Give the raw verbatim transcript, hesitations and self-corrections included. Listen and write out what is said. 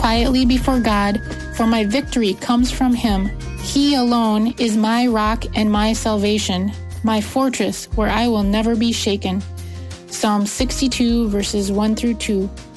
quietly before God, for my victory comes from Him. He alone is my rock and my salvation, my fortress where I will never be shaken. Psalm sixty-two, verses one through two.